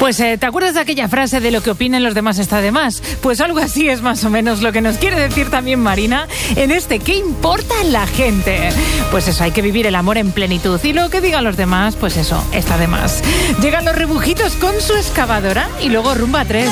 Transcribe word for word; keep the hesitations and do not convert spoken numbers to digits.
Pues, eh, ¿te acuerdas de aquella frase de lo que opinen los demás está de más? Pues algo así es más o menos lo que nos quiere decir también Marina en este ¿qué importa la gente? Pues eso, hay que vivir el amor en plenitud y lo que digan los demás, pues eso, está de más. Llegan los rebujitos con su excavadora y luego Rumba tres.